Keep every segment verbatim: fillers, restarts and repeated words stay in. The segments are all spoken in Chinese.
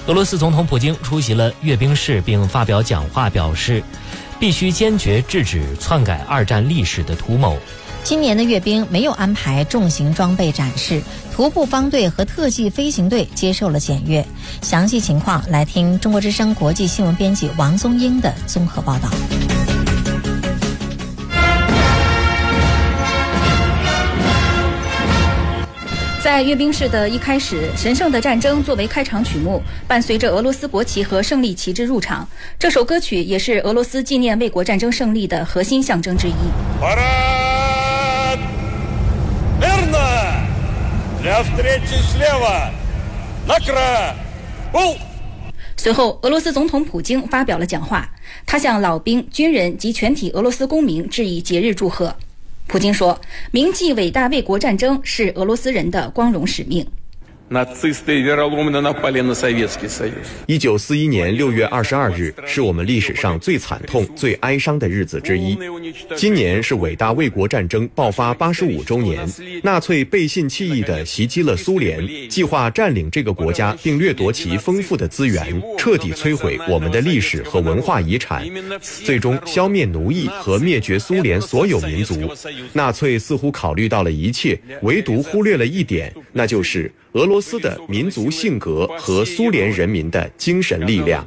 俄罗斯总统普京出席了阅兵式并发表讲话，表示必须坚决制止篡改二战历史的图谋。 今年的阅兵没有安排重型装备展示，徒步方队和特技飞行队接受了检阅。详细情况来听中国之声国际新闻编辑王宗英的综合报道。 在阅兵式的一开始，神圣的战争作为开场曲目，伴随着俄罗斯国旗和胜利旗帜入场。这首歌曲也是俄罗斯纪念卫国战争胜利的核心象征之一。随后，俄罗斯总统普京发表了讲话，他向老兵、军人及全体俄罗斯公民致以节日祝贺。普京说，铭记伟大卫国战争是俄罗斯人的光荣使命。 一九四一年六月二十二日是我们历史上最惨痛、最哀伤的日子之一。今年是伟大卫国战争爆发八十五周年，纳粹背信弃义地袭击了苏联，计划占领这个国家并掠夺其丰富的资源，彻底摧毁我们的历史和文化遗产，最终消灭奴役和灭绝苏联所有民族。纳粹似乎考虑到了一切，唯独忽略了一点，那就是俄罗斯的民族性格和苏联人民的精神力量。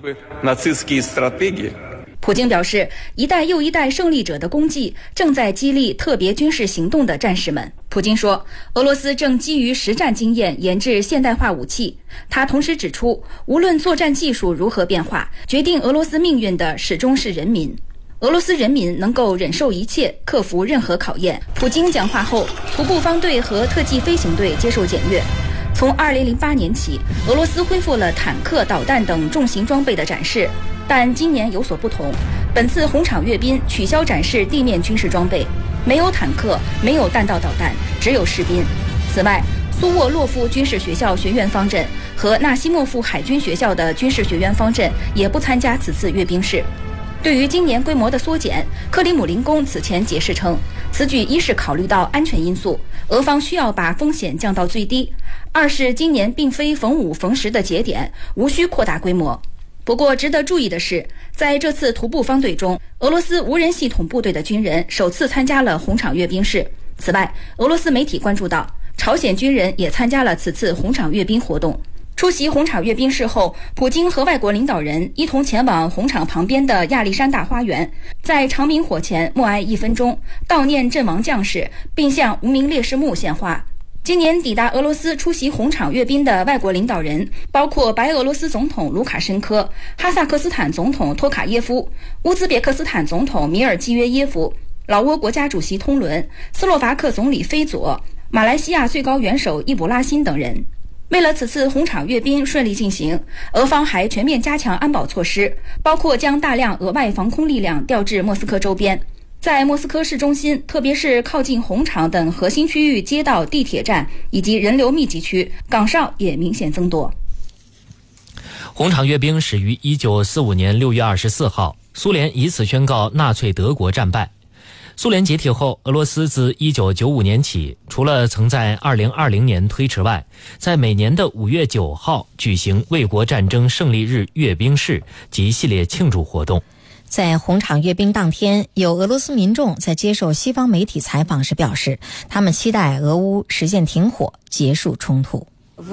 普京表示，一代又一代胜利者的功绩正在激励特别军事行动的战士们。普京说，俄罗斯正基于实战经验研制现代化武器。他同时指出，无论作战技术如何变化，决定俄罗斯命运的始终是人民。俄罗斯人民能够忍受一切，克服任何考验。普京讲话后，徒步方队和特技飞行队接受检阅。从二零零八年起，俄罗斯恢复了坦克、导弹等重型装备的展示，但今年有所不同。本次红场阅兵取消展示地面军事装备，没有坦克，没有弹道导弹，只有士兵。此外，苏沃洛夫军事学校学院方阵和纳西莫夫海军学校的军事学院方阵也不参加此次阅兵式。对于今年规模的缩减，克里姆林宫此前解释称，此举一是考虑到安全因素，俄方需要把风险降到最低；二是今年并非逢五逢十的节点，无需扩大规模。不过值得注意的是，在这次徒步方队中，俄罗斯无人系统部队的军人首次参加了红场阅兵式。此外，俄罗斯媒体关注到，朝鲜军人也参加了此次红场阅兵活动。出席红场阅兵式后，普京和外国领导人一同前往红场旁边的亚历山大花园，在长明火前默哀一分钟，悼念阵亡将士，并向无名烈士墓献花。今年抵达俄罗斯出席红场阅兵的外国领导人包括白俄罗斯总统卢卡申科、哈萨克斯坦总统托卡耶夫、乌兹别克斯坦总统米尔季约耶夫、老挝国家主席通伦、斯洛伐克总理菲佐、马来西亚最高元首伊卜拉欣等人。为了此次红场阅兵顺利进行，俄方还全面加强安保措施，包括将大量额外防空力量调至莫斯科周边。在莫斯科市中心，特别是靠近红场等核心区域街道、地铁站以及人流密集区，岗哨也明显增多。 红场阅兵始于一九四五年六月二十四号，苏联以此宣告纳粹德国战败。苏联解体后，俄罗斯自一九九五年起，除了曾在二零二零年推迟外，在每年的五月九号举行卫国战争胜利日阅兵式及系列庆祝活动。 在红场阅兵当天，有俄罗斯民众在接受西方媒体采访时表示，他们期待俄乌实现停火，结束冲突。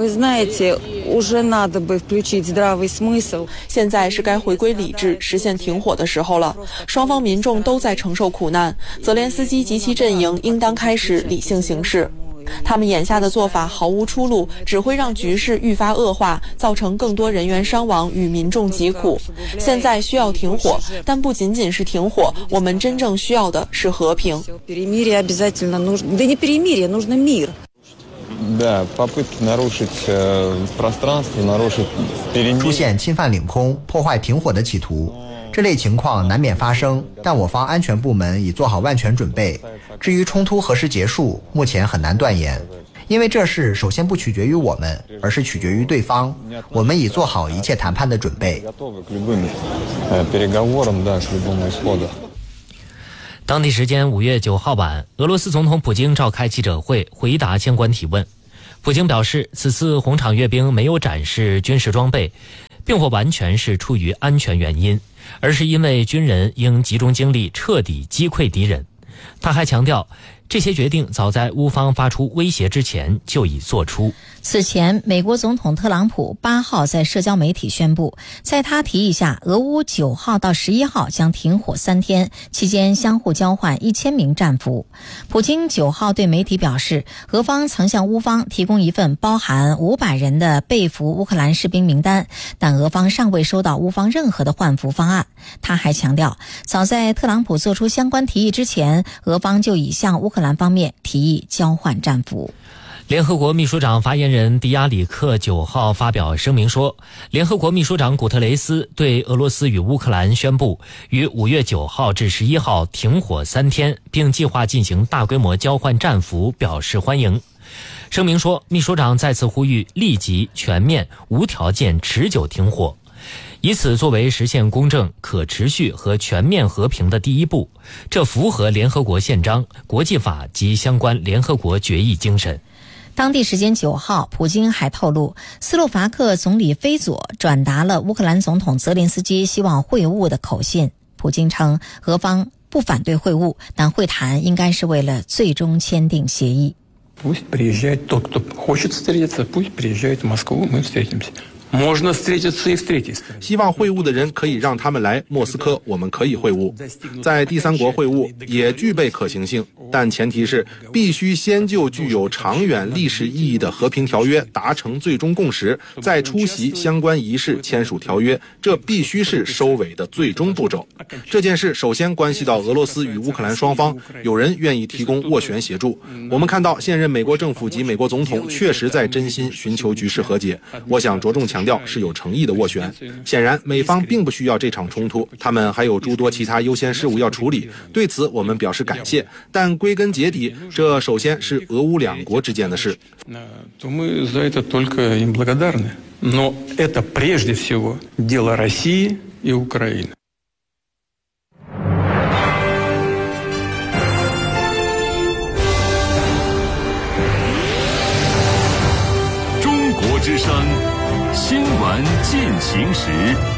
现在是该回归理智，实现停火的时候了。双方民众都在承受苦难，泽连斯基及其阵营应当开始理性行事。他们眼下的做法毫无出路，只会让局势愈发恶化，造成更多人员伤亡与民众疾苦。现在需要停火，但不仅仅是停火，我们真正需要的是和平。 出现侵犯领空、破坏停火的企图，这类情况难免发生，但我方安全部门已做好万全准备。至于冲突何时结束，目前很难断言，因为这事首先不取决于我们，而是取决于对方。我们已做好一切谈判的准备。 当地时间五月九号晚，俄罗斯总统普京召开记者会，回答相关提问。普京表示，此次红场阅兵没有展示军事装备， 并或完全是出于安全原因，而是因为军人应集中精力彻底击溃敌人。他还强调，这些决定早在乌方发出威胁之前就已做出。 此前，美国总统特朗普八号在社交媒体宣布，在他提议下，俄乌九号到十一号将停火三天，期间相互交换一千名战俘。普京九号对媒体表示，俄方曾向乌方提供一份包含五百人的被俘乌克兰士兵名单，但俄方尚未收到乌方任何的换俘方案。他还强调，早在特朗普做出相关提议之前，俄方就已向乌克兰方面提议交换战俘。 联合国秘书长发言人迪亚里克九号发表声明说，联合国秘书长古特雷斯对俄罗斯与乌克兰宣布于五月九号至十一号停火三天，并计划进行大规模交换战俘表示欢迎。声明说，秘书长再次呼吁立即、全面、无条件、持久停火，以此作为实现公正、可持续和全面和平的第一步，这符合联合国宪章、国际法及相关联合国决议精神。 当地时间九号，普京还透露，斯洛伐克总理菲佐转达了乌克兰总统泽连斯基希望会晤的口信。普京称，俄方不反对会晤，但会谈应该是为了最终签订协议。 Пусть приезжает тот, кто хочет встретиться, пусть приезжает в Москву, мы встретимся. Можно встретиться и встретиться. 希望会晤的人可以让他们来莫斯科，我们可以会晤。在第三国会晤也具备可行性，但前提是必须先就具有长远历史意义的和平条约达成最终共识，再出席相关仪式签署条约，这必须是收尾的最终步骤。这件事首先关系到俄罗斯与乌克兰双方，有人愿意提供斡旋协助。我们看到现任美国政府及美国总统确实在真心寻求局势和解，我想着重强调是有诚意的斡旋。显然美方并不需要这场冲突，他们还有诸多其他优先事务要处理，对此我们表示感谢，但归根结底，这首先是俄乌两国之间的事。 Мы за это только им благодарны. Но это прежде всего дело России и Украины. 中国之声新闻进行时。